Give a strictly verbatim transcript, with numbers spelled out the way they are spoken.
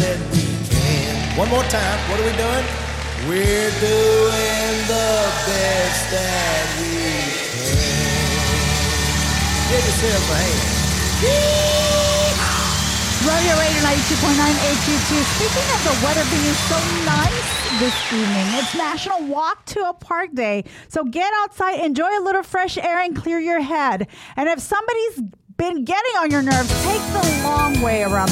that we can. One more time. What are we doing? We're doing the best that we can. Give yourself a hand. Rodeo Radio ninety-two point nine H G two. Speaking of the weather being so nice this evening, it's National Walk to a Park Day. So get outside, enjoy a little fresh air, and clear your head. And if somebody's been getting on your nerves, take the long way around